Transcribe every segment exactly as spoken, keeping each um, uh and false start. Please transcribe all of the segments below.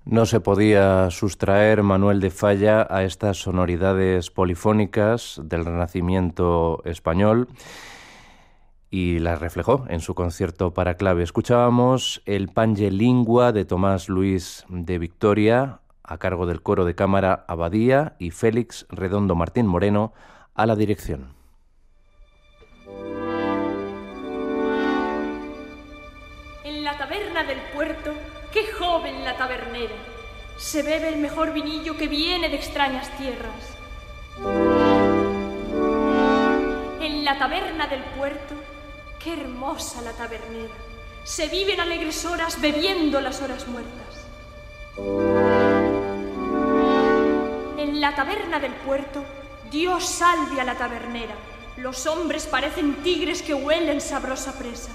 No se podía sustraer Manuel de Falla a estas sonoridades polifónicas del Renacimiento español y las reflejó en su concierto para clave. Escuchábamos el Pange Lingua de Tomás Luis de Victoria a cargo del coro de cámara Abadía y Félix Redondo Martín Moreno a la dirección. En la taberna del puerto, qué joven la tabernera, se bebe el mejor vinillo que viene de extrañas tierras. En la taberna del puerto, qué hermosa la tabernera, se viven alegres horas bebiendo las horas muertas. En la taberna del puerto, Dios salve a la tabernera, los hombres parecen tigres que huelen sabrosa presa.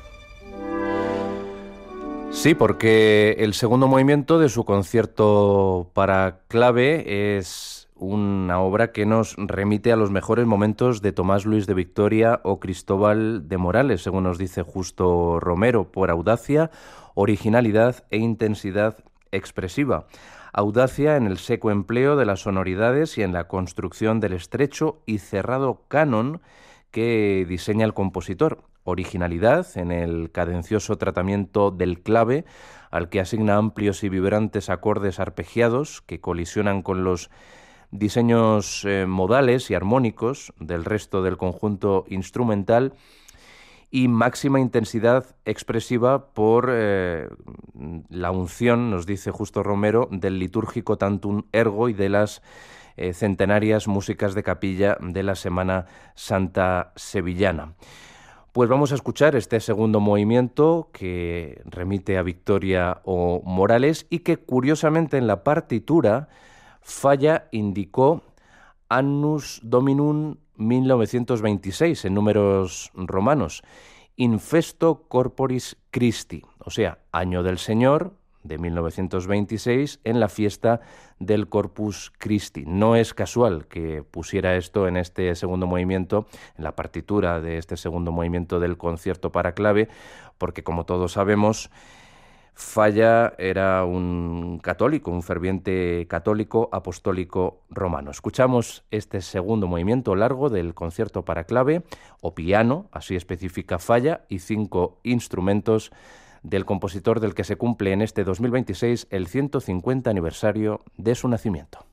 Sí, porque el segundo movimiento de su concierto para clave es una obra que nos remite a los mejores momentos de Tomás Luis de Victoria o Cristóbal de Morales, según nos dice Justo Romero, por audacia, originalidad e intensidad expresiva. Audacia en el seco empleo de las sonoridades y en la construcción del estrecho y cerrado canon que diseña el compositor. Originalidad en el cadencioso tratamiento del clave, al que asigna amplios y vibrantes acordes arpegiados que colisionan con los diseños eh, modales y armónicos del resto del conjunto instrumental, y máxima intensidad expresiva por eh, la unción, nos dice Justo Romero, del litúrgico Tantum Ergo y de las eh, centenarias músicas de capilla de la Semana Santa sevillana. Pues vamos a escuchar este segundo movimiento que remite a Victoria o Morales y que curiosamente en la partitura Falla indicó Annus Dominum mil novecientos veintiséis en números romanos, Infesto Corporis Christi, o sea, año del Señor de mil novecientos veintiséis en la fiesta del Corpus Christi. No es casual que pusiera esto en este segundo movimiento, en la partitura de este segundo movimiento del concierto para clave, porque como todos sabemos, Falla era un católico, un ferviente católico apostólico romano. Escuchamos este segundo movimiento largo del concierto para clave o piano, así especifica Falla, y cinco instrumentos del compositor del que se cumple en este dos mil veintiséis el ciento cincuenta aniversario de su nacimiento.